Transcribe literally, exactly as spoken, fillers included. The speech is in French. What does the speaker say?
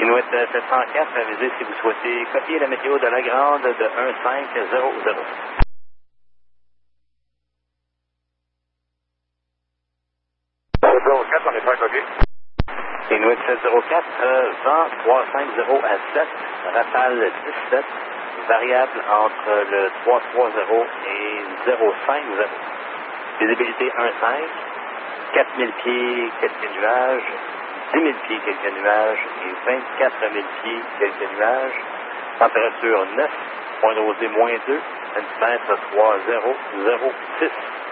Inuit sept cent quatre, avisez si vous souhaitez copier la météo de la Grande de un cinq zéro zéro. zéro quatre, on est prêt à copier. Inuit sept zéro quatre, euh, vent trois cent cinquante à sept, rafale dix-sept, variable entre le trois cent trente et zéro cinq zéro. Visibilité un cinq, quatre mille pieds, quelques nuages, dix mille pieds, quelques nuages et vingt-quatre mille pieds, quelques nuages. Température neuf, point d'osée moins deux, centimètre trois zéro zéro six.